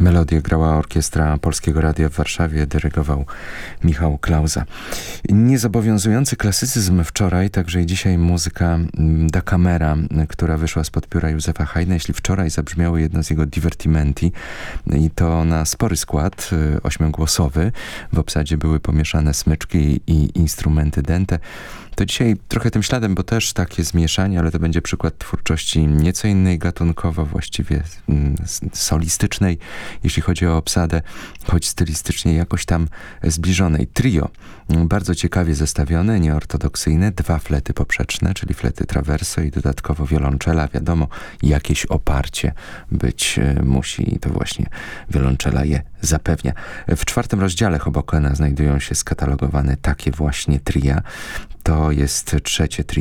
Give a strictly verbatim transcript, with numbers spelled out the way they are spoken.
Melodię grała Orkiestra Polskiego Radia w Warszawie, dyrygował Michał Klauza. Niezobowiązujący klasycyzm wczoraj, także i dzisiaj muzyka da camera, która wyszła spod pióra Józefa Haydna. Jeśli wczoraj zabrzmiało jedno z jego divertimenti i to na spory skład, ośmiogłosowy, w obsadzie były pomieszane smyczki i instrumenty dęte, to dzisiaj trochę tym śladem, bo też takie zmieszanie, ale to będzie przykład twórczości nieco innej gatunkowo, właściwie solistycznej, jeśli chodzi o obsadę, choć stylistycznie jakoś tam zbliżonej. Trio, bardzo ciekawie zestawione, nieortodoksyjne, dwa flety poprzeczne, czyli flety traverso i dodatkowo wiolonczela. Wiadomo, jakieś oparcie być musi i to właśnie wiolonczela je zapewnia. W czwartym rozdziale Hobokena znajdują się skatalogowane takie właśnie tria. To jest trzecie trio